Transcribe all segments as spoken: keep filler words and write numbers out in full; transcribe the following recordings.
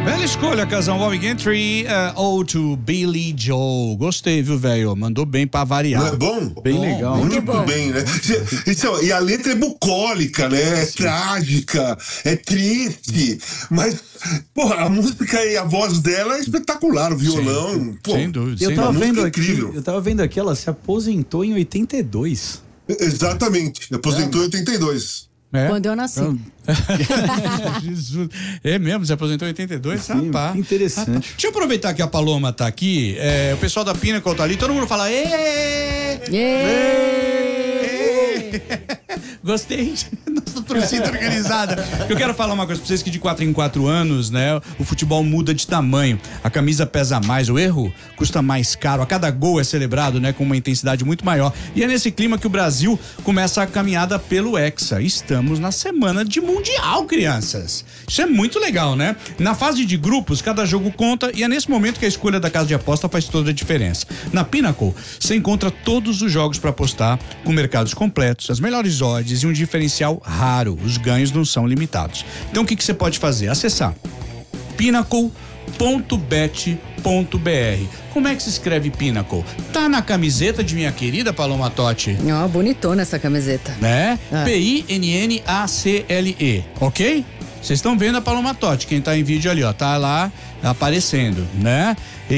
Bela escolha, casal Bobby Gentry, uh, ou to Billy Joel. Gostei, viu, velho? Mandou bem pra variar. Não é bom? Bem bom, legal. Muito, muito bom. bem, né? Então, e a letra é bucólica, né? É Sim. trágica, é triste, mas, porra, a música e a voz dela é espetacular, o violão. Sim, pô, sem dúvida. Eu sem tava dúvida. vendo aqui, incrível. eu tava vendo aqui, ela se aposentou em oitenta e dois. Exatamente, aposentou em oitenta e dois. É? Quando eu nasci. Então... Jesus. É mesmo, se aposentou em oitenta e dois? Sim, rapaz. que interessante. Rapaz. Deixa eu aproveitar que a Paloma tá aqui, é, o pessoal da Pinnacle tá ali, todo mundo fala êêêê! Êêêê! Gostei, nossa torcida organizada. Eu quero falar uma coisa pra vocês, que de quatro em quatro anos, né, o futebol muda de tamanho, a camisa pesa mais, o erro custa mais caro, a cada gol é celebrado, né, com uma intensidade muito maior, e é nesse clima que o Brasil começa a caminhada pelo Hexa. Estamos na semana de Mundial, crianças. Isso é muito legal, né? Na fase de grupos, cada jogo conta, e é nesse momento que a escolha da casa de aposta faz toda a diferença. Na Pinnacle, você encontra todos os jogos para apostar, com mercados completos, as melhores odds e um diferencial raro. Os ganhos não são limitados. Então o que que você pode fazer? Acessar pinnacle ponto bet ponto br. Como é que se escreve Pinnacle? Tá na camiseta de minha querida Paloma Totti. Ó, oh, bonitona essa camiseta. Né? Ah. P I N N A C L E, ok? Vocês estão vendo a Paloma Totti, quem tá em vídeo ali, ó, tá lá aparecendo, né?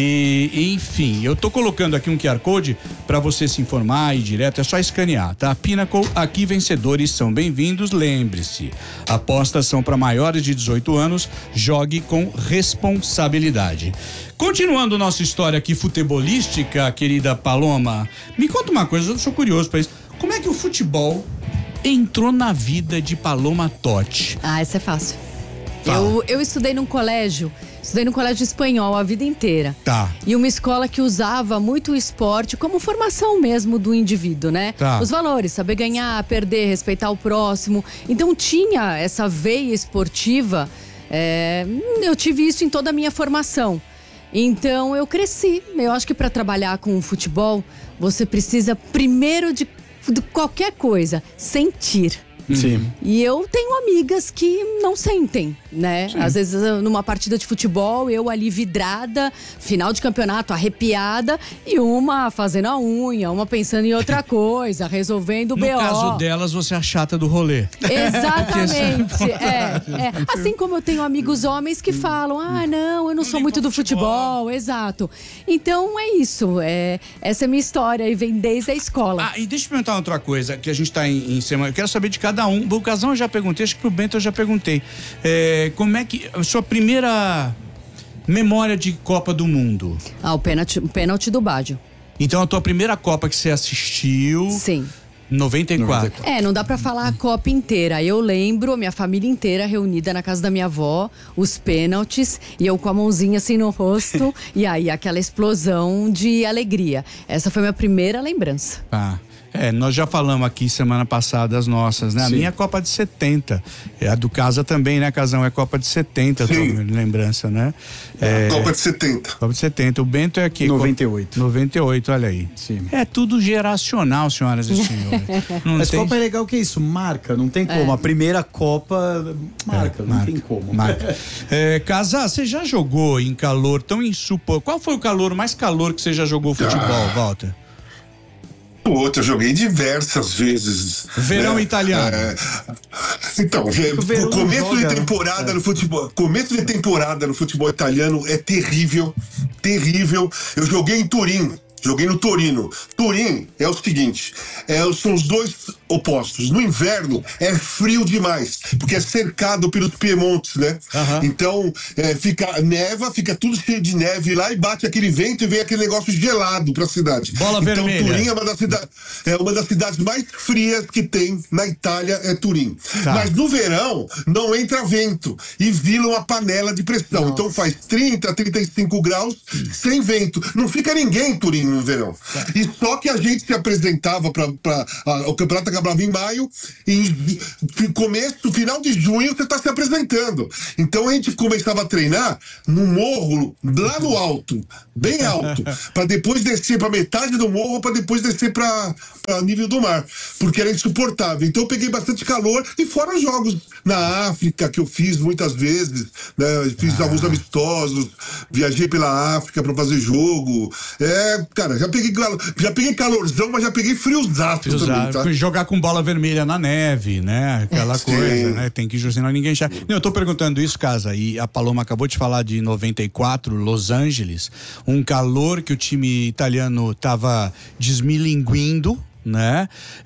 E, enfim, eu tô colocando aqui um Q R Code para você se informar e direto, é só escanear, tá? Pinnacle, aqui vencedores são bem-vindos, lembre-se, apostas são para maiores de dezoito anos, jogue com responsabilidade. Continuando nossa história aqui futebolística, querida Paloma, me conta uma coisa, eu sou curioso para isso, como é que o futebol entrou na vida de Paloma Totti? Ah, essa é fácil. Fala. Eu, eu estudei num colégio, estudei num colégio espanhol a vida inteira. Tá. E uma escola que usava muito o esporte como formação mesmo do indivíduo, né? Tá. Os valores, saber ganhar, perder, respeitar o próximo. Então tinha essa veia esportiva, é, eu tive isso em toda a minha formação. Então eu cresci. Eu acho que para trabalhar com o futebol, você precisa primeiro de de qualquer coisa, sentir. Sim. E eu tenho amigas que não sentem, né? Sim. Às vezes numa partida de futebol, eu ali vidrada, final de campeonato arrepiada, e uma fazendo a unha, uma pensando em outra coisa, resolvendo o No B O. caso delas, você é a chata do rolê. Exatamente, é, é. Assim como eu tenho amigos homens que falam, ah, não, eu não sou muito do futebol, exato. Então é isso, é, essa é a minha história e vem desde a escola. Ah, e deixa eu perguntar outra coisa, que a gente tá em, em semana, eu quero saber de cada um, o Casão eu já perguntei, acho que pro Bento eu já perguntei, é, como é que, a sua primeira memória de Copa do Mundo? Ah, o pênalti, o pênalti do Baggio. Então a tua primeira Copa que você assistiu... Sim. noventa e quatro. É, não dá pra falar a Copa inteira. Eu lembro, minha família inteira reunida na casa da minha avó, os pênaltis, e eu com a mãozinha assim no rosto, e aí aquela explosão de alegria. Essa foi minha primeira lembrança. Ah. É, nós já falamos aqui semana passada as nossas, né? A Sim. minha é Copa de setenta. É, a do Casa também, né, Casão? É Copa de setenta, tô, lembrança, né? É, Copa de setenta. Copa de setenta. O Bento é aqui. noventa e oito. noventa e oito, olha aí. Sim. É tudo geracional, senhoras e senhores. Não Mas tem... Copa é legal que é isso, marca, não tem como. A primeira Copa marca, É, não marca, tem como. Marca. É, Casar, você já jogou em calor tão insuportável? Qual foi o calor, mais calor que você já jogou futebol, Walter? Outro, eu joguei diversas vezes. Verão né? italiano. É, então, o verão o começo joga, de né? temporada no futebol, começo de temporada no futebol italiano é terrível, terrível. Eu joguei em Turim. Joguei no Torino. Turim é o seguinte, é, são os dois opostos. No inverno é frio demais, porque é cercado pelos Piemontes, né? Aham. Então, é, fica neva, fica tudo cheio de neve lá e bate aquele vento e vem aquele negócio gelado pra cidade. Bola então, vermelha. Turim é uma, das cida- é uma das cidades mais frias que tem na Itália, é Turim. Tá. Mas no verão não entra vento e vira uma panela de pressão. Nossa. Então faz trinta, trinta e cinco graus sem vento. Não fica ninguém em Turim no verão. E só que a gente se apresentava para o campeonato acabava em maio, e em começo, final de junho, você está se apresentando. Então a gente começava a treinar no morro, lá no alto, bem alto, para depois descer para metade do morro, para depois descer para nível do mar, porque era insuportável. Então eu peguei bastante calor, e fora os jogos na África, que eu fiz muitas vezes, né? Fiz ah. alguns amistosos, viajei pela África para fazer jogo. É, cara, já peguei, já peguei calorzão, mas já peguei friozato também, tá? Jogar com bola vermelha na neve, né? Aquela Sim. coisa, né? Tem que senão ninguém enxerga. Não, eu tô perguntando isso, Casa, e a Paloma acabou de falar de noventa e quatro, Los Angeles, um calor que o time italiano tava desmilinguindo, né?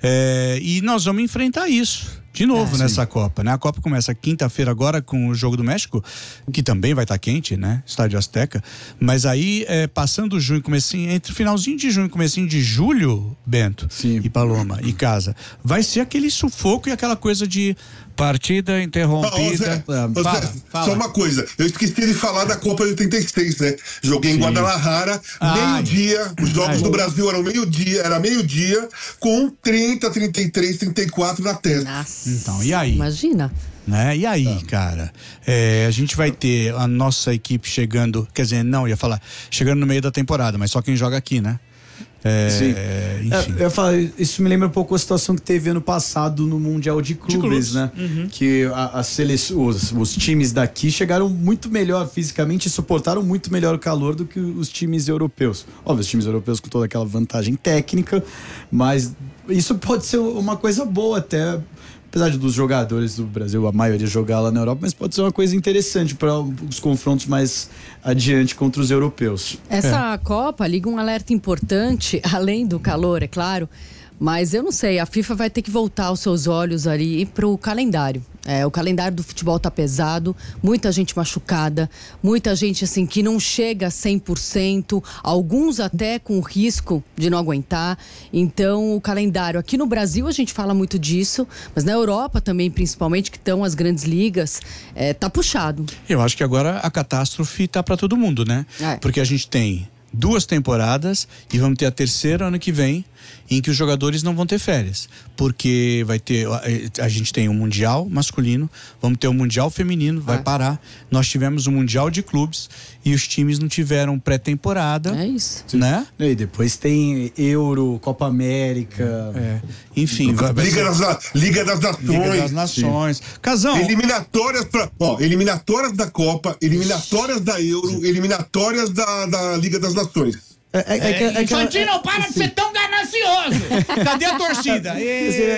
É, e nós vamos enfrentar isso de novo é, nessa sim. Copa, né? A Copa começa quinta-feira agora com o Jogo do México, que também vai estar quente, né? Estádio Azteca. Mas aí, é, passando junho, comecinho, entre finalzinho de junho e comecinho de julho, Bento sim. e Paloma e Casa, vai ser aquele sufoco e aquela coisa de partida interrompida. Ah, Zé, fala, Zé, fala. Só uma coisa, eu esqueci de falar da Copa de oitenta e seis, né? Joguei sim. em Guadalajara, meio-dia, os jogos ai, do Brasil eram meio-dia, era meio-dia, com trinta, trinta e três, trinta e quatro na testa. Nossa. Então, e aí? Imagina. Né? E aí, tá. cara? É, a gente vai ter a nossa equipe chegando, quer dizer, não, ia falar, chegando no meio da temporada, mas só quem joga aqui, né? É, Sim. Enfim. É, eu falo, isso me lembra um pouco a situação que teve ano passado no Mundial de Clubes, de clubes. né? Uhum. Que a, a sele... os, os times daqui chegaram muito melhor fisicamente e suportaram muito melhor o calor do que os times europeus. Óbvio, os times europeus com toda aquela vantagem técnica, mas isso pode ser uma coisa boa até. Apesar de dos jogadores do Brasil, a maioria jogar lá na Europa, mas pode ser uma coisa interessante para os confrontos mais adiante contra os europeus. Essa é. Copa liga um alerta importante, além do calor, é claro, mas eu não sei, a FIFA vai ter que voltar os seus olhos ali para o calendário. É, o calendário do futebol tá pesado, muita gente machucada, muita gente assim que não chega a cem por cento, alguns até com risco de não aguentar. Então o calendário, aqui no Brasil a gente fala muito disso, mas na Europa também, principalmente, que estão as grandes ligas, é, tá puxado. Eu acho que agora a catástrofe tá para todo mundo, né? É. Porque a gente tem duas temporadas e vamos ter a terceira ano que vem, em que os jogadores não vão ter férias, porque vai ter, a gente tem um mundial masculino, vamos ter um mundial feminino, vai ah. parar. Nós tivemos um mundial de clubes e os times não tiveram pré-temporada. É isso, né? E depois tem Euro, Copa América, é. enfim, vai, vai Liga, ser... das, Liga das Nações, Liga das Nações. Casão. Eliminatórias pra, ó, eliminatórias da Copa, eliminatórias da Euro, Sim. eliminatórias da, da Liga das Nações. É, é, é, é, é, Infantino, para sim. de ser tão ganancioso. Cadê a torcida? Mas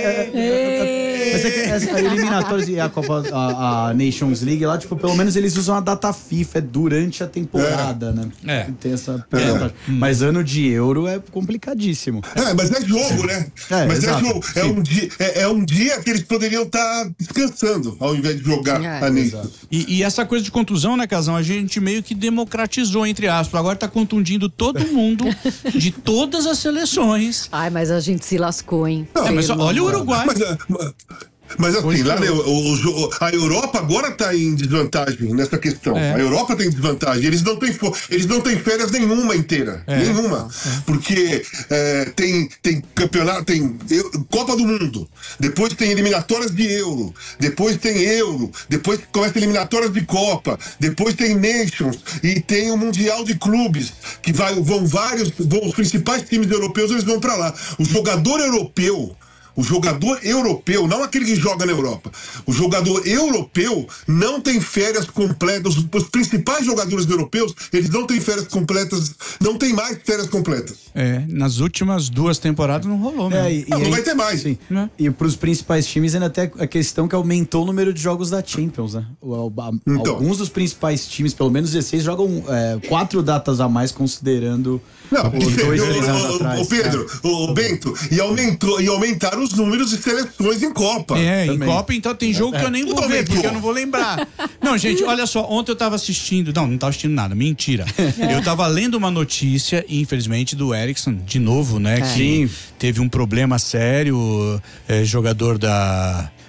é que essa eliminatórias e a Copa, a, a Nations League lá, tipo, pelo menos eles usam a data FIFA, é durante a temporada, é. né? É. Tem essa é. Mas ano de Euro é complicadíssimo. É, mas é jogo, né? É, mas exato. é jogo. É um, dia, é, é um dia que eles poderiam estar tá descansando ao invés de jogar é. a Nations. E, e essa coisa de contusão, né, Casão? A gente meio que democratizou, entre aspas. Agora tá contundindo todo mundo. De todas as seleções. Ai, mas a gente se lascou, hein? Não, mas olha o Uruguai. Mas, mas, mas assim, lá, né, o, o, a Europa agora está em desvantagem nessa questão. É. A Europa tem desvantagem. Eles não têm, eles não têm férias nenhuma inteira. É. Nenhuma. É. Porque é, tem, tem campeonato, tem Copa do Mundo, depois tem eliminatórias de Euro, depois tem Euro, depois começa eliminatórias de Copa, depois tem Nations e tem o Mundial de Clubes, que vai, vão vários, vão, os principais times europeus, eles vão para lá. O jogador europeu O jogador europeu, não aquele que joga na Europa, o jogador europeu não tem férias completas. Os, os principais jogadores europeus, eles não têm férias completas, não tem mais férias completas. É, nas últimas duas temporadas não rolou, né? É, e, não, e não aí, vai ter mais. Sim. Né? E para os principais times ainda tem a questão que aumentou o número de jogos da Champions, né? O, a, então, alguns dos principais times, pelo menos dezesseis, jogam é, quatro datas a mais, considerando não, os dois, o, três anos o, atrás. O Pedro, é. o Bento, e, aumentou, e aumentaram os números de seleções em Copa. É, também. em Copa, então tem jogo é. que eu nem vou ver, porque eu não vou lembrar. Não, gente, olha só, ontem eu tava assistindo, não, não tava assistindo nada, mentira. É. Eu tava lendo uma notícia, infelizmente, do Eriksen, de novo, né, é. que Sim. teve um problema sério, é, jogador da...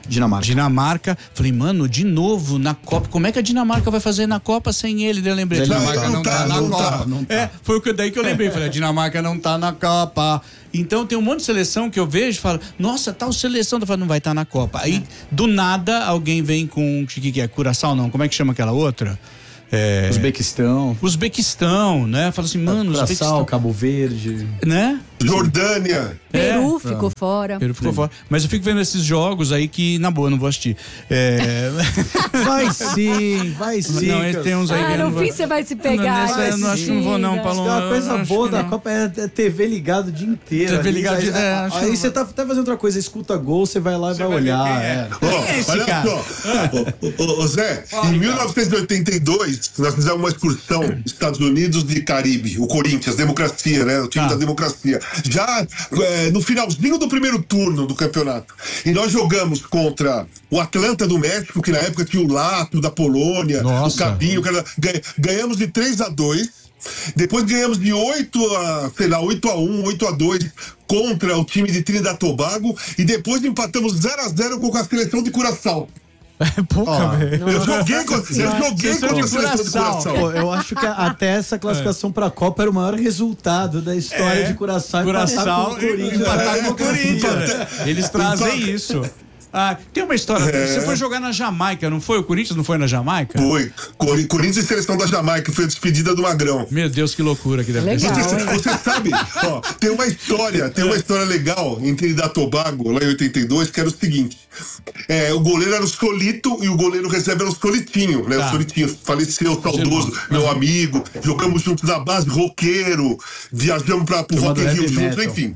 Dinamarca. Dinamarca. Falei, mano, de novo na Copa. Como é que a Dinamarca vai fazer na Copa sem ele? Daí eu lembrei, a Ele não Dinamarca tá, não tá, não na tá, Copa. não tá. É, foi o que daí que eu lembrei. Falei, a Dinamarca não tá na Copa. Então tem um monte de seleção que eu vejo e falo, nossa, tal seleção, eu falo, não vai estar na Copa. Aí, do nada, alguém vem com, o que que é, Curaçao não, como é que chama aquela outra? É... Uzbequistão. Uzbequistão, né? Fala assim, mano, Curaçao, Uzbequistão, Cabo Verde. né? Jordânia. Peru É. ficou fora. Peru ficou fora. Mas eu fico vendo esses jogos aí que, na boa, eu não vou assistir. É... Vai sim, vai sim. Não, esse tem uns aí que Ah, eu não no vou- fim você vai se Não, pegar. nessa eu não acho que não vou não, Paulo. Tem uma Eu coisa acho boa que da não. Copa é é T V ligado o dia inteiro. T V ali, ligado o aí, dia- é, acho que aí não você tá, tá fazendo outra coisa, escuta gol, você vai lá e vai vai ver olhar. quem é. é. Ó, Quem é esse olha cara? só. Ô, ô, ô, Zé, em mil novecentos e oitenta e dois, nós fizemos uma excursão Estados Unidos de Caribe, o Corinthians, democracia, né? O time Tá. da democracia. Já é, no finalzinho do primeiro turno do campeonato. E nós jogamos contra o Atlanta do México, que na época tinha o Lato da Polônia, Nossa. o Cabinho, que era- ganha- ganhamos de três a dois. Depois ganhamos de oito a, sei lá, oito a um, oito a dois contra o time de Trinidad e Tobago. E depois empatamos zero a zero com a seleção de Curaçao. É pouca, Ó, velho. Eu joguei com, eu joguei Seleção contra de a seleção de Curaçao. Curaçao. Pô, eu acho que até essa classificação pra Copa era o maior resultado da história É. de Curaçao. Curaçao empatar com o Corinthians. empatar com o É. Corinthians. né? Eles trazem Empata. isso. Ah, tem uma história. É. Você foi jogar na Jamaica, não foi? O Corinthians não foi na Jamaica? Foi. Cor- Corinthians e seleção da Jamaica, foi a despedida do Magrão. Meu Deus, que loucura que deve ter Legal. sido. Você, você sabe, ó, tem uma história, tem uma história legal em Trinidad e Tobago, lá em oitenta e dois, que era o seguinte: é, o goleiro era o Solito e o goleiro reserva era o Solitinho, né? Tá. O Solitinho faleceu, saudoso, meu amigo, jogamos juntos na base, roqueiro, viajamos para pro Turma Rock do in Rio heavy juntos, metal. enfim.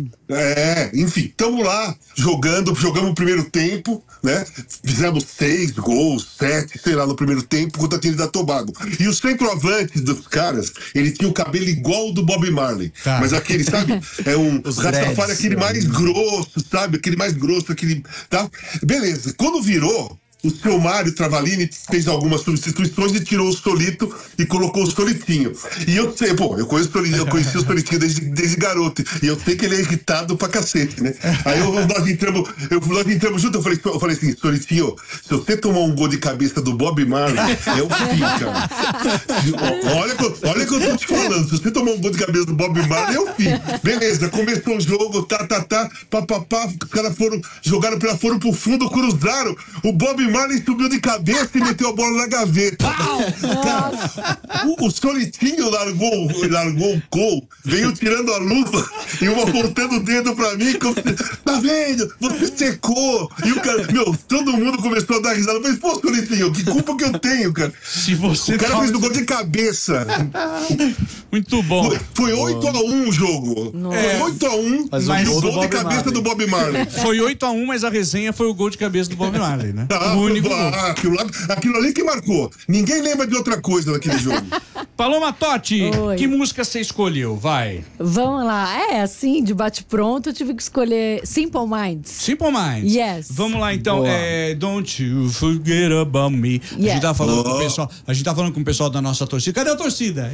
É, enfim, estamos lá jogando, jogamos o primeiro tempo, né? Fizemos seis gols, sete, sei lá, no primeiro tempo contra a Trinidad e Tobago. E o centroavante dos caras, ele tinha o cabelo igual ao do Bob Marley. Tá. Mas aquele, sabe? É um Os Rastafari, dreads, aquele né? mais grosso, sabe? Aquele mais grosso, aquele. Tá? Beleza. Quando virou, o seu Mário Travalini fez algumas substituições e tirou o Solito e colocou o Solitinho. E eu sei, pô, eu conheço o Solitinho, eu conheci o Solitinho desde, desde garoto. E eu sei que ele é irritado pra cacete, né? Aí eu, nós entramos, eu, nós entramos junto, eu falei, eu falei assim, Solitinho, se você tomar um gol de cabeça do Bob Marley, é o fim, cara. Olha, que eu- olha que eu tô te falando, se você tomar um gol de cabeça do Bob Marley, é o fim. Beleza, começou o jogo, tá, tá, tá, pá, pá, pá, os caras foram, jogaram, pra, foram pro fundo, cruzaram, o Bob Marley subiu de cabeça e meteu a bola na gaveta. Cara, o, o Solitinho largou, largou o gol, veio tirando a luva e uma apontando o dedo pra mim, como se, tá vendo? Você secou. E o cara, meu, todo mundo começou a dar risada. Eu falei, pô, Solitinho, que culpa que eu tenho, cara? Se você O cara toma- fez o gol de cabeça. Muito bom. Foi, foi oito a um o jogo. Foi oito a um Mas e o o gol do gol de Bob cabeça Marley. do Bob Marley. Foi oito a um, mas a resenha foi o gol de cabeça do Bob Marley, né? Ah, o único gol. ah, aquilo, lá- aquilo ali que marcou. Ninguém lembra de outra coisa naquele jogo. Paloma Totti, Oi. que música você escolheu? Vai. Vamos lá. É, assim, de bate-pronto, eu tive que escolher Simple Minds. Simple Minds. Yes. Vamos lá então. Boa. É, Don't you forget about me. A Yes. gente tá falando com o Oh. pessoal. A gente tá falando com o pessoal da nossa torcida. Cadê a torcida?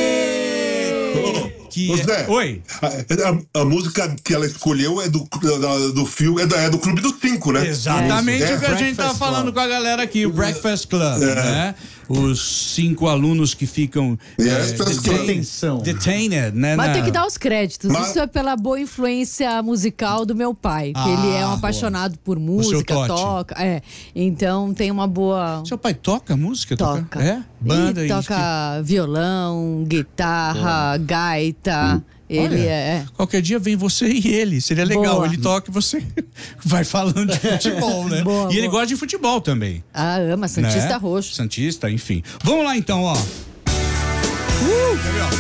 Que Ô, é- Zé, Oi. A, a- a música que ela escolheu é do, da- do filme, é, da- é do Clube dos Cinco, né? Exatamente É. o que a gente tá Breakfast falando Club. com a galera aqui, o Breakfast Club, né? Os cinco alunos que ficam Yes, é, Breakfast detain- Club. Detenção. detained, né? Mas na- tem que dar os créditos. Mas- Isso é pela boa influência musical do meu pai. Que Ah, ele é um boa. apaixonado por seu música, Totti. toca. É. Então tem uma boa. Seu pai toca música? Toca. É? Banda e e toca violão, guitarra, gaita. Ele Olha, é. Qualquer dia vem você e ele. Seria legal. Boa. Ele toca e você vai falando de futebol, né? Boa, e ele boa. gosta de futebol também. Ah, ama, Santista né? Roxo. Santista, enfim. Vamos lá então, ó.